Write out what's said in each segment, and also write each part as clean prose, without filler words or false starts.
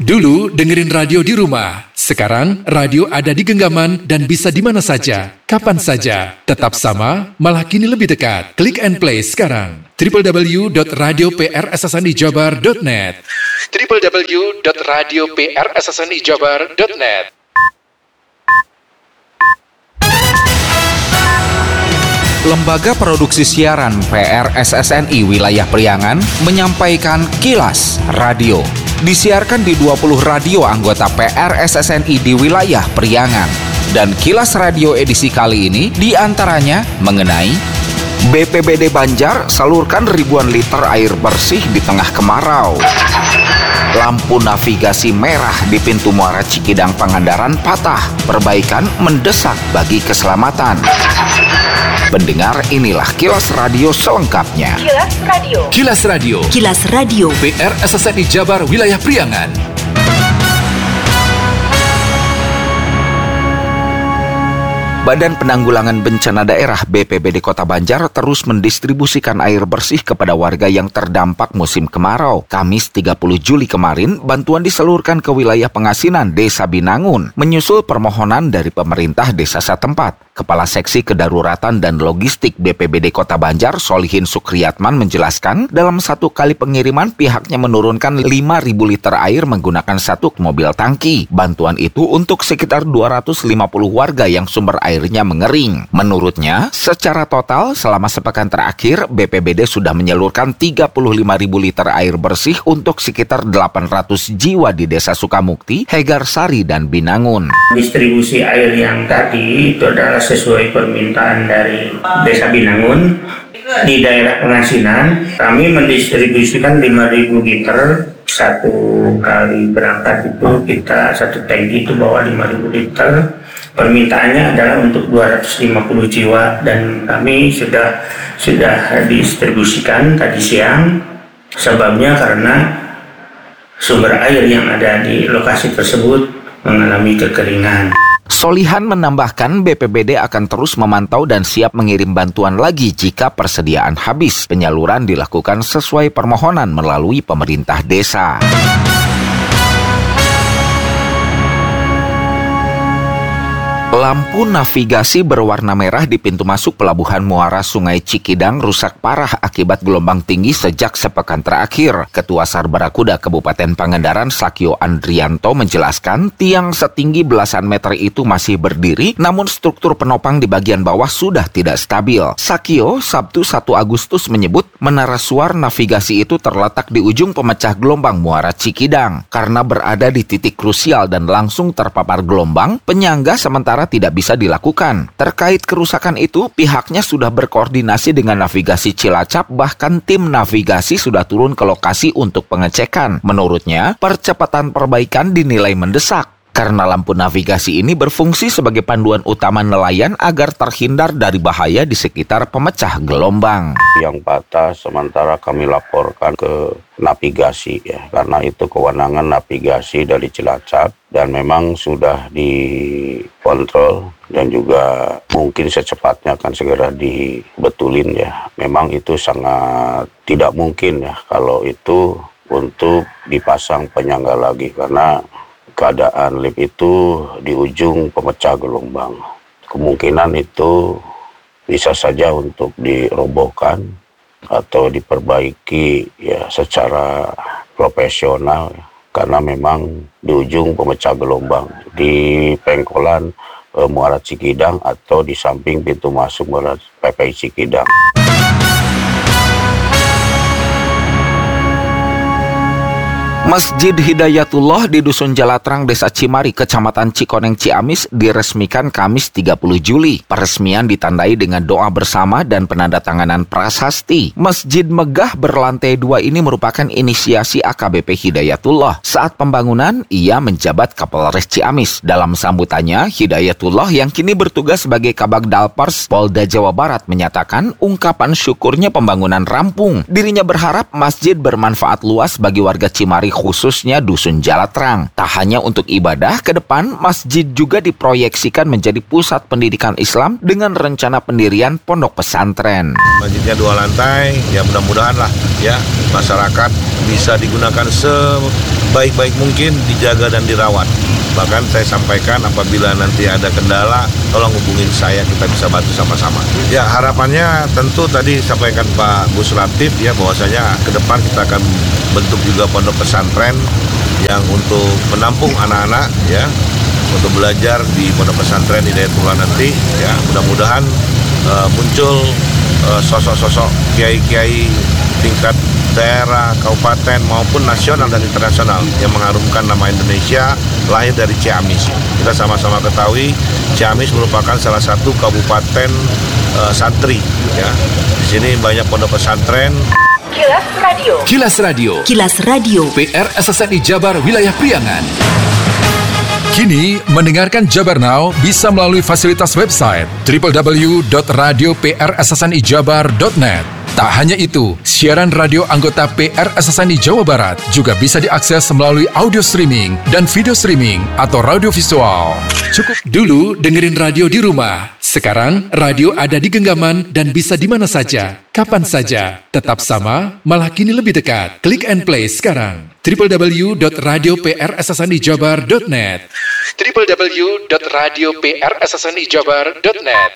Dulu dengerin radio di rumah, sekarang radio ada di genggaman dan bisa di mana saja, kapan saja. Tetap sama, malah kini lebih dekat. Klik and play sekarang. www.radioprssnijabar.net www.radioprssnijabar.net. Lembaga Produksi Siaran PRSSNI Wilayah Priangan menyampaikan Kilas Radio. Disiarkan di 20 radio anggota PRSSNI di wilayah Priangan. Dan Kilas Radio edisi kali ini diantaranya mengenai BPBD Banjar salurkan ribuan liter air bersih di tengah kemarau. Lampu navigasi merah di pintu muara Cikidang Pangandaran patah. Perbaikan mendesak bagi keselamatan. Pendengar, inilah Kilas Radio selengkapnya. Kilas Radio. Kilas Radio. Kilas Radio. PRSSNI Jabar Wilayah Priangan. Badan Penanggulangan Bencana Daerah BPBD Kota Banjar terus mendistribusikan air bersih kepada warga yang terdampak musim kemarau. Kamis 30 Juli kemarin, bantuan disalurkan ke wilayah pengasinan Desa Binangun, menyusul permohonan dari pemerintah desa setempat. Kepala Seksi Kedaruratan dan Logistik BPBD Kota Banjar, Solihin Sukriyatman menjelaskan, dalam satu kali pengiriman pihaknya menurunkan 5.000 liter air menggunakan satu mobil tangki. Bantuan itu untuk sekitar 250 warga yang sumber airnya mengering. Menurutnya, secara total selama sepekan terakhir, BPBD sudah menyalurkan 35.000 liter air bersih untuk sekitar 800 jiwa di Desa Sukamukti, Hegarsari, dan Binangun. Distribusi air yang tadi itu adalah sesuai permintaan dari Desa Binangun. Di daerah pengasinan, kami mendistribusikan 5.000 liter. Satu kali berangkat itu kita satu tangki itu bawa 5.000 liter. Permintaannya adalah untuk 250 jiwa dan kami sudah distribusikan tadi siang. Sebabnya karena sumber air yang ada di lokasi tersebut mengalami kekeringan. Solihan menambahkan BPBD akan terus memantau dan siap mengirim bantuan lagi jika persediaan habis. Penyaluran dilakukan sesuai permohonan melalui pemerintah desa. Lampu navigasi berwarna merah di pintu masuk pelabuhan muara Sungai Cikidang rusak parah akibat gelombang tinggi sejak sepekan terakhir. Ketua SAR Barakuda Kabupaten Pangandaran, Sakio Andrianto, menjelaskan tiang setinggi belasan meter itu masih berdiri, namun struktur penopang di bagian bawah sudah tidak stabil. Sakio, Sabtu 1 Agustus menyebut menara suar navigasi itu terletak di ujung pemecah gelombang muara Cikidang. Karena berada di titik krusial dan langsung terpapar gelombang, penyangga sementara tidak bisa dilakukan. Terkait kerusakan itu, pihaknya sudah berkoordinasi dengan navigasi Cilacap, bahkan tim navigasi sudah turun ke lokasi untuk pengecekan. Menurutnya, percepatan perbaikan dinilai mendesak. Karena lampu navigasi ini berfungsi sebagai panduan utama nelayan agar terhindar dari bahaya di sekitar pemecah gelombang. Yang patah sementara kami laporkan ke navigasi ya, karena itu kewenangan navigasi dari Cilacap dan memang sudah dikontrol dan juga mungkin secepatnya akan segera dibetulin ya. Memang itu sangat tidak mungkin ya kalau itu untuk dipasang penyangga lagi karena keadaan lift itu di ujung pemecah gelombang. Kemungkinan itu bisa saja untuk dirobohkan atau diperbaiki ya secara profesional ya. Karena memang di ujung pemecah gelombang di pengkolan muara Cikidang atau di samping pintu masuk muara PPI Cikidang. Masjid Hidayatullah di Dusun Jalatrang, Desa Cimari, Kecamatan Cikoneng, Ciamis diresmikan Kamis 30 Juli. Peresmian ditandai dengan doa bersama dan penandatanganan prasasti. Masjid megah berlantai 2 ini merupakan inisiasi AKBP Hidayatullah. Saat pembangunan, ia menjabat Kapolres Ciamis. Dalam sambutannya, Hidayatullah yang kini bertugas sebagai Kabag Dalpers Polda Jawa Barat menyatakan ungkapan syukurnya pembangunan rampung. Dirinya berharap masjid bermanfaat luas bagi warga Cimari, khususnya Dusun Jalatrang. Tak hanya untuk ibadah, ke depan masjid juga diproyeksikan menjadi pusat pendidikan Islam dengan rencana pendirian pondok pesantren. Masjidnya 2 lantai, ya mudah-mudahan lah ya masyarakat bisa digunakan sebaik-baik mungkin dijaga dan dirawat. Bahkan saya sampaikan apabila nanti ada kendala, tolong hubungin saya, kita bisa bantu sama-sama. Ya, harapannya tentu tadi sampaikan Pak Gus Latif ya, bahwasanya ke depan kita akan bentuk juga pondok pesantren yang untuk menampung anak-anak ya, untuk belajar di pondok pesantren Hidayatullah nanti ya. Mudah-mudahan muncul sosok-sosok kiai-kiai tingkat daerah, kabupaten maupun nasional dan internasional yang mengharumkan nama Indonesia, lahir dari Ciamis. Kita sama-sama ketahui Ciamis merupakan salah satu kabupaten santri ya. Di sini banyak pondok pesantren. Kilas Radio. Kilas Radio. Kilas Radio. PR SSNI Jabar Wilayah Priangan. Kini, mendengarkan Jabar Now bisa melalui fasilitas website www.radioprssnijabar.net. Tak hanya itu, siaran radio anggota PRSSNI Jawa Barat juga bisa diakses melalui audio streaming dan video streaming atau radio visual. Cukup dulu dengerin radio di rumah. Sekarang, radio ada di genggaman dan bisa di mana saja, kapan saja. Tetap sama, malah kini lebih dekat. Klik and play sekarang. www.radioprssnijabar.net www.radioprssnijabar.net.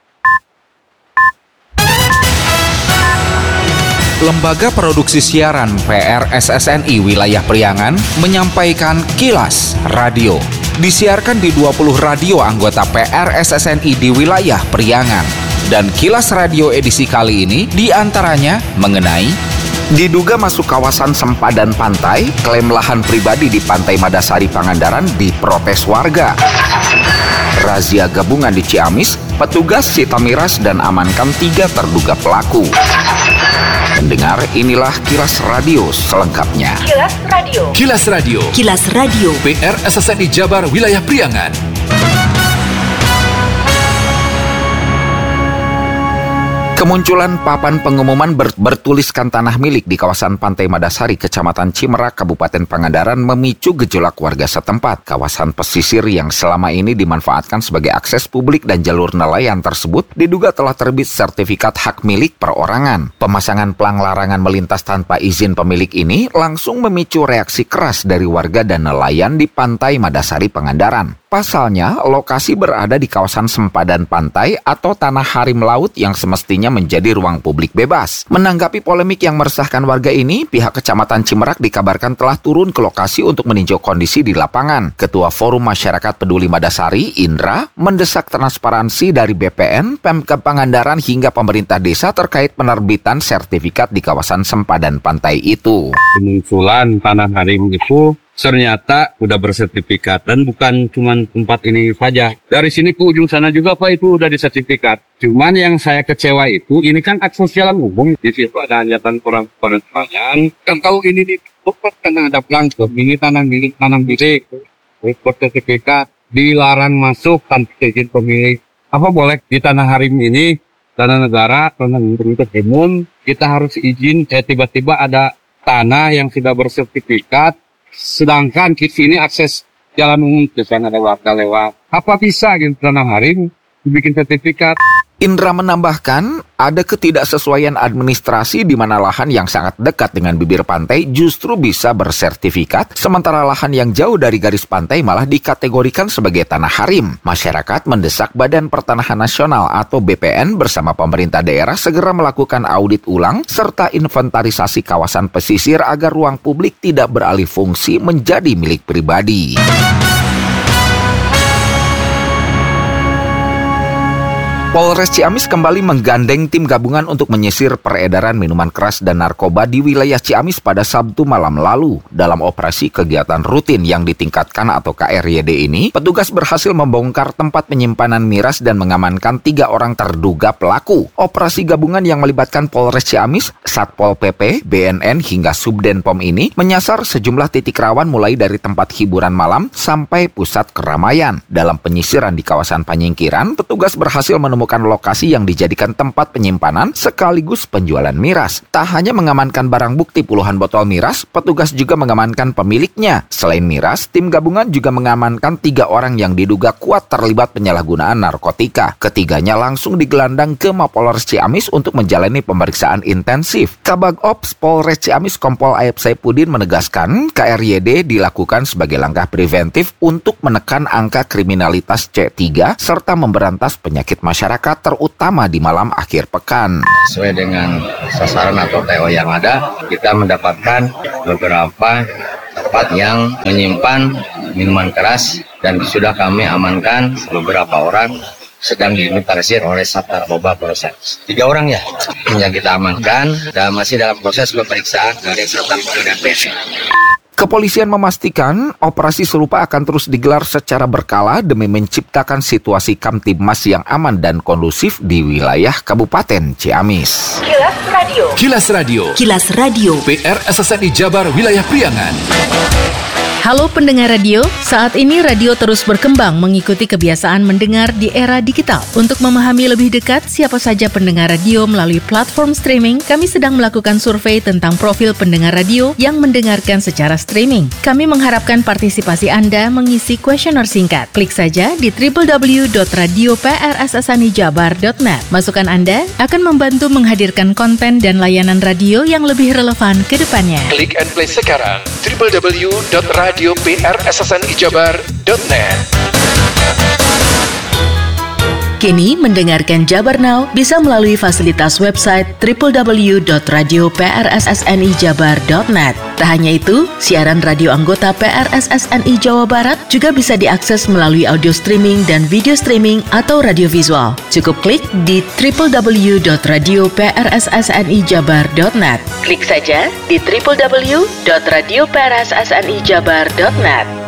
Lembaga Produksi Siaran PRSSNI Wilayah Priangan menyampaikan Kilas Radio. Disiarkan di 20 radio anggota PRSSNI di wilayah Priangan. Dan Kilas Radio edisi kali ini diantaranya mengenai diduga masuk kawasan sempadan pantai, klaim lahan pribadi di Pantai Madasari Pangandaran diprotes warga. Razia gabungan di Ciamis, petugas sita miras dan amankan 3 terduga pelaku. Pendengar, inilah Kilas Radio selengkapnya. Kilas Radio. Kilas Radio. Kilas Radio. PR SSNI Jabar Wilayah Priangan. Kemunculan papan pengumuman bertuliskan tanah milik di kawasan Pantai Madasari, Kecamatan Cimerak, Kabupaten Pangandaran memicu gejolak warga setempat. Kawasan pesisir yang selama ini dimanfaatkan sebagai akses publik dan jalur nelayan tersebut diduga telah terbit sertifikat hak milik perorangan. Pemasangan pelang larangan melintas tanpa izin pemilik ini langsung memicu reaksi keras dari warga dan nelayan di Pantai Madasari, Pangandaran. Pasalnya, lokasi berada di kawasan sempadan pantai atau tanah harim laut yang semestinya menjadi ruang publik bebas. Menanggapi polemik yang meresahkan warga ini, pihak Kecamatan Cimerak dikabarkan telah turun ke lokasi untuk meninjau kondisi di lapangan. Ketua Forum Masyarakat Peduli Madasari, Indra, mendesak transparansi dari BPN, Pemkab Pangandaran hingga pemerintah desa terkait penerbitan sertifikat di kawasan sempadan pantai itu. Kemunculan tanah harim itu ternyata udah bersertifikat dan bukan cuma tempat ini saja. Dari sini ke ujung sana juga Pak itu udah disertifikat. Cuman yang saya kecewa itu ini kan akses jalan umum, di situ ada hajatan orang nelayan. Kan tahu ini ditutup karena ada pelanggar, ini tanah milik bersertifikat, dilarang masuk tanpa izin pemilik. Apa boleh di tanah harim ini, tanah negara, tanah umum, kita harus izin. Tiba-tiba ada tanah yang sudah bersertifikat. Sedangkan di sini akses jalan umum, di sana ada warga lewat. Apa bisa gitu tanah harim dibikin sertifikat? Indra menambahkan, ada ketidaksesuaian administrasi di mana lahan yang sangat dekat dengan bibir pantai justru bisa bersertifikat, sementara lahan yang jauh dari garis pantai malah dikategorikan sebagai tanah harim. Masyarakat mendesak Badan Pertanahan Nasional atau BPN bersama pemerintah daerah segera melakukan audit ulang serta inventarisasi kawasan pesisir agar ruang publik tidak beralih fungsi menjadi milik pribadi. Polres Ciamis kembali menggandeng tim gabungan untuk menyisir peredaran minuman keras dan narkoba di wilayah Ciamis pada Sabtu malam lalu. Dalam operasi kegiatan rutin yang ditingkatkan atau KRYD ini, petugas berhasil membongkar tempat penyimpanan miras dan mengamankan 3 orang terduga pelaku. Operasi gabungan yang melibatkan Polres Ciamis, Satpol PP, BNN hingga Subdenpom ini menyasar sejumlah titik rawan mulai dari tempat hiburan malam sampai pusat keramaian. Dalam penyisiran di kawasan Panyingkiran, petugas berhasil menemukan menemukan lokasi yang dijadikan tempat penyimpanan sekaligus penjualan miras. Tak hanya mengamankan barang bukti puluhan botol miras, petugas juga mengamankan pemiliknya. Selain miras, tim gabungan juga mengamankan 3 orang yang diduga kuat terlibat penyalahgunaan narkotika. Ketiganya langsung digelandang ke Mapolres Ciamis untuk menjalani pemeriksaan intensif. Kabag Ops Polres Ciamis Kompol Ayep Saipudin menegaskan KRYD dilakukan sebagai langkah preventif untuk menekan angka kriminalitas C3 serta memberantas penyakit masyarakat terutama di malam akhir pekan. Sesuai dengan sasaran atau TO yang ada, kita mendapatkan beberapa tempat yang menyimpan minuman keras dan sudah kami amankan beberapa orang sedang diinventarisir oleh Sat Narkoba Polres. 3 orang ya yang kita amankan dan masih dalam proses pemeriksaan dari Sat Narkoba dan BNN. Kepolisian memastikan operasi serupa akan terus digelar secara berkala demi menciptakan situasi Kamtibmas yang aman dan kondusif di wilayah Kabupaten Ciamis. Kilas Radio. Kilas Radio. Kilas Radio. PR SSNI Jabar Wilayah Priangan. Halo pendengar radio, saat ini radio terus berkembang mengikuti kebiasaan mendengar di era digital. Untuk memahami lebih dekat siapa saja pendengar radio melalui platform streaming, kami sedang melakukan survei tentang profil pendengar radio yang mendengarkan secara streaming. Kami mengharapkan partisipasi Anda mengisi kuesioner singkat. Klik saja di www.radioprssanijabar.net. Masukan Anda akan membantu menghadirkan konten dan layanan radio yang lebih relevan ke depannya. Klik and play sekarang www.radioprssanijabar.net. Kini mendengarkan Jabar Now bisa melalui fasilitas website www.radioprssnijabar.net. Tak hanya itu, siaran radio anggota PRSSNI Jawa Barat juga bisa diakses melalui audio streaming dan video streaming atau radio visual. Cukup klik di www.radioprssnijabar.net. Klik saja di www.radioprssnijabar.net.